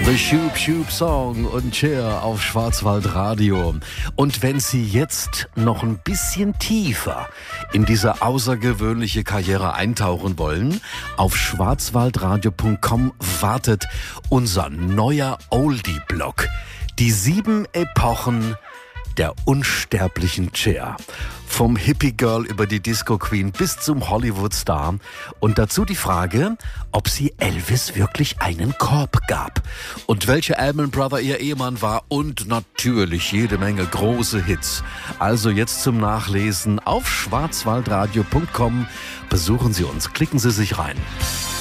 The Shoop Shoop Song und Cher auf Schwarzwaldradio. Und wenn Sie jetzt noch ein bisschen tiefer in diese außergewöhnliche Karriere eintauchen wollen, auf schwarzwaldradio.com wartet unser neuer Oldie-Blog. Die 7 Epochen der unsterblichen Cher. Vom Hippie-Girl über die Disco-Queen bis zum Hollywood-Star. Und dazu die Frage, ob sie Elvis wirklich einen Korb gab. Und welcher Allman Brother ihr Ehemann war. Und natürlich jede Menge große Hits. Also jetzt zum Nachlesen auf schwarzwaldradio.com. Besuchen Sie uns, klicken Sie sich rein.